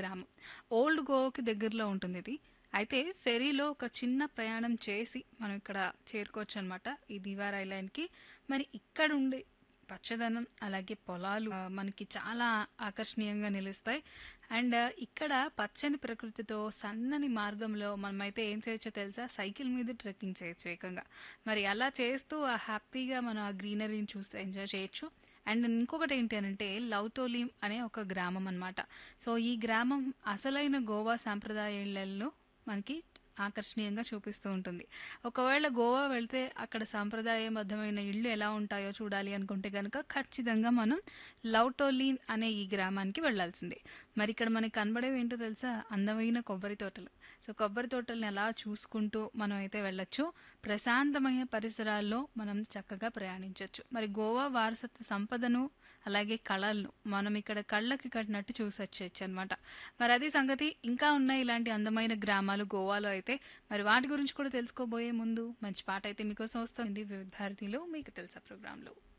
గ్రామం. ఓల్డ్ గోవాకి దగ్గరలో ఉంటుందిది. అయితే ఫెర్రీలో ఒక చిన్న ప్రయాణం చేసి మనం ఇక్కడ చేరుకోవచ్చనమాట ఈ దీవార్ ఐలాండ్‌కి. మరి ఇక్కడుండే పచ్చదనం, అలాగే పొలాలు మనకి చాలా ఆకర్షణీయంగా నిలుస్తాయి. అండ్ ఇక్కడ పచ్చని ప్రకృతితో సన్నని మార్గంలో మనమైతే ఏం చేయొచ్చో తెలుసా? సైకిల్ మీద ట్రెక్కింగ్ చేయొచ్చు ఏకంగా. మరి అలా చేస్తూ హ్యాపీగా మనం ఆ గ్రీనరీని చూస్తూ ఎంజాయ్ చేయొచ్చు. అండ్ ఇంకొకటి ఏంటి అనంటే లౌటోలిం అనే ఒక గ్రామం అన్నమాట. సో ఈ గ్రామం అసలైన గోవా సాంప్రదాయ ఇళ్లలో మనకి ఆకర్షణీయంగా చూపిస్తూ ఉంటుంది. ఒకవేళ గోవా వెళ్తే అక్కడ సాంప్రదాయబద్ధమైన ఇళ్ళు ఎలా ఉంటాయో చూడాలి అనుకుంటే కనుక ఖచ్చితంగా మనం లౌటోలిన్ అనే ఈ గ్రామానికి వెళ్ళాల్సిందే. మరి ఇక్కడ మనకి కనబడేవి ఏంటో తెలుసా? అందమైన కొబ్బరి తోటలు. సో కొబ్బరి తోటల్ని అలా చూసుకుంటూ మనం అయితే వెళ్ళొచ్చు. ప్రశాంతమైన పరిసరాల్లో మనం చక్కగా ప్రయాణించవచ్చు. మరి గోవా వారసత్వ సంపదను, అలాగే కళలను మనం ఇక్కడ కళ్ళకి కట్టినట్టు చూసొచ్చచ్చు అనమాట. మరి అది సంగతి. ఇంకా ఉన్నాయి ఇలాంటి అందమైన గ్రామాలు గోవాలో అయితే. మరి వాటి గురించి కూడా తెలుసుకోబోయే ముందు మంచి పాట అయితే మీకోసం వస్తుంది వివిధ భారతిలో మీకు తెలుసా ప్రోగ్రాంలో.